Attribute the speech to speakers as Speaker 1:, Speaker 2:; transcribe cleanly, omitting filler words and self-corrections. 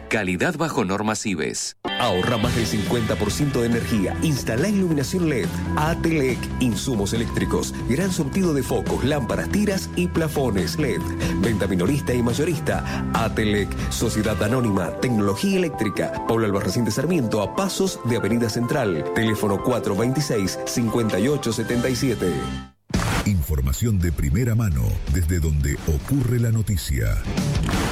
Speaker 1: Calidad bajo normas IBES.
Speaker 2: Ahorra más del 50% de energía. Instala iluminación LED. Atelec, insumos eléctricos. Gran surtido de focos, lámparas, tiras y plafones LED. Venta minorista y mayorista. Atelec, Sociedad Anónima, Tecnología Eléctrica. Pablo Albarracín de Sarmiento, a pasos de Avenida Central. Teléfono 426-5877.
Speaker 3: Información de primera mano desde donde ocurre la noticia.